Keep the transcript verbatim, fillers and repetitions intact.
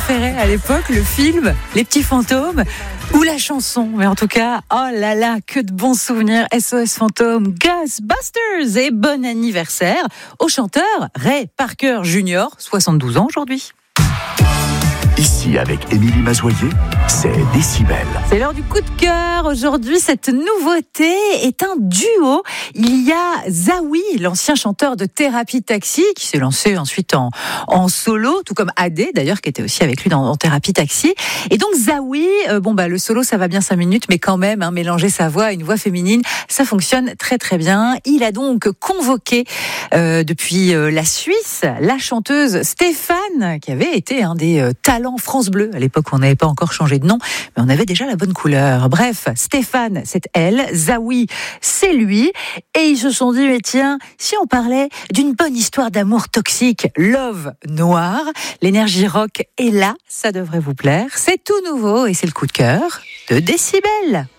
préférait à l'époque, le film Les Petits Fantômes ou la chanson. Mais en tout cas, oh là là, que de bons souvenirs. S O S Fantômes, Ghostbusters, et bon anniversaire au chanteur Ray Parker Junior, soixante-douze ans aujourd'hui. Ici, avec Émilie Mazoyer, c'est Décibel. C'est l'heure du coup de cœur. Aujourd'hui, cette nouveauté est un duo. Il y a Zawi, l'ancien chanteur de Thérapie Taxi, qui s'est lancé ensuite en, en solo, tout comme Adé, d'ailleurs, qui était aussi avec lui dans, dans Thérapie Taxi. Et donc, Zawi, euh, bon, bah, le solo, ça va bien cinq minutes, mais quand même, hein, mélanger sa voix à une voix féminine, ça fonctionne très, très bien. Il a donc convoqué, euh, depuis euh, la Suisse, la chanteuse Stéphane, qui avait été un des euh, talents France Bleu. À l'époque, on n'avait pas encore changé de nom, mais on avait déjà la bonne couleur. Bref, Stéphane, c'est elle. Zawi, c'est lui. Et ils se sont dit, mais tiens, si on parlait d'une bonne histoire d'amour toxique, Love Noir, l'énergie rock est là, ça devrait vous plaire. C'est tout nouveau et c'est le coup de cœur de Décibel.